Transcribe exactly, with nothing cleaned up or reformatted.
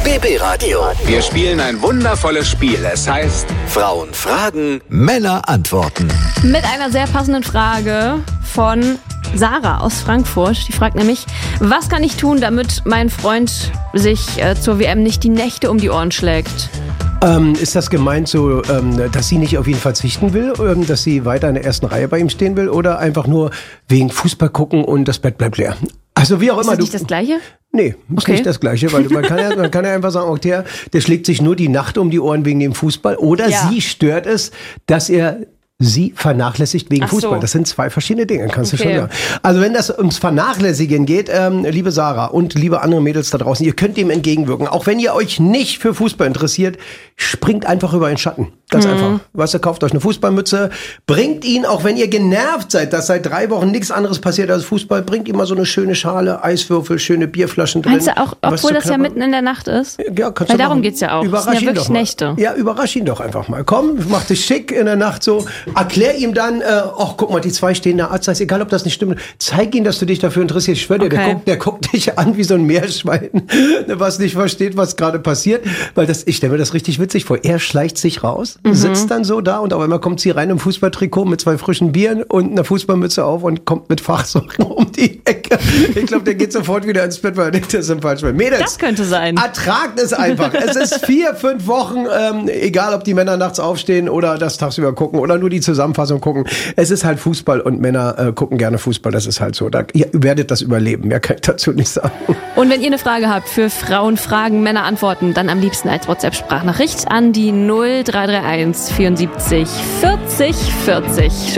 B B-Radio. Wir spielen ein wundervolles Spiel. Es heißt Frauen fragen, Männer antworten. Mit einer sehr passenden Frage von Sarah aus Frankfurt. Die fragt nämlich, was kann ich tun, damit mein Freund sich äh, zur W M nicht die Nächte um die Ohren schlägt? Ähm, ist das gemeint so, ähm, dass sie nicht auf ihn verzichten will, ähm, dass sie weiter in der ersten Reihe bei ihm stehen will oder einfach nur wegen Fußball gucken und das Bett bleibt leer? Also wie auch Ist immer. das nicht du, das Gleiche? Nee, ist Okay. nicht das Gleiche, weil man kann ja, man kann ja einfach sagen, auch der, der schlägt sich nur die Nacht um die Ohren wegen dem Fußball oder Ja. sie stört es, dass er sie vernachlässigt wegen Ach so. Fußball. Das sind zwei verschiedene Dinge, kannst du Okay. schon sagen. Also wenn das ums Vernachlässigen geht, ähm, liebe Sarah und liebe andere Mädels da draußen, ihr könnt dem entgegenwirken. Auch wenn ihr euch nicht für Fußball interessiert, springt einfach über den Schatten. Ganz Mhm. einfach. Weißt du, kauft euch eine Fußballmütze, bringt ihn, auch wenn ihr genervt seid, dass seit drei Wochen nichts anderes passiert als Fußball, bringt ihm mal so eine schöne Schale, Eiswürfel, schöne Bierflaschen drin. Meinst du auch, was obwohl zu das ja knabbern. mitten in der Nacht ist? Ja, kannst Weil du darum machen. geht's ja auch. Das Überrasch sind ja ihn wirklich doch mal. Nächte. Ja, überrasch ihn doch einfach mal. Komm, mach dich schick in der Nacht so. Erklär ihm dann, äh, ach, guck mal, die zwei stehen da. Arzt, egal, ob das nicht stimmt. Zeig ihm, dass du dich dafür interessierst. Ich schwöre dir, der, Okay. guckt, der guckt dich an wie so ein Meerschwein, was nicht versteht, was gerade passiert. Weil das, ich stelle mir das richtig witzig vor. Er schleicht sich raus, Mhm. sitzt dann so da und auf einmal kommt sie rein im Fußballtrikot mit zwei frischen Bieren und einer Fußballmütze auf und kommt mit Fachsachen um die Ecke. Ich glaube, der geht sofort wieder ins Bett, weil er denkt, das ist ein Falschwein. Mädels, Das könnte sein. ertragt es einfach. Es ist vier, fünf Wochen, ähm, egal ob die Männer nachts aufstehen oder das tagsüber gucken oder nur die Zusammenfassung gucken. Es ist halt Fußball und Männer äh, gucken gerne Fußball. Das ist halt so. Da, ihr werdet das überleben. Mehr kann ich dazu nicht sagen. Und wenn ihr eine Frage habt für Frauen fragen, Männer antworten, dann am liebsten als WhatsApp-Sprachnachricht an die null drei drei eins vierundsiebzig vierzig vierzig.